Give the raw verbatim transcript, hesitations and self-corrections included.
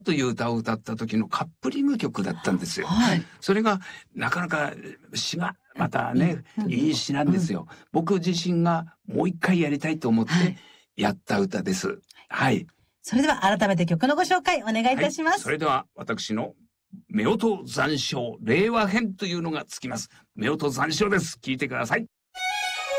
という歌を歌った時のカップリング曲だったんですよ。 はい、 それがなかなか詩がまたね、うん、いい詩なんですよ、うん、僕自身がもう一回やりたいと思ってやった歌です。はい。はい、 それでは改めて曲のご紹介お願いいたします。はい、 それでは私の夫婦残唱令和編というのがつきます。夫婦残唱です。聞いてください。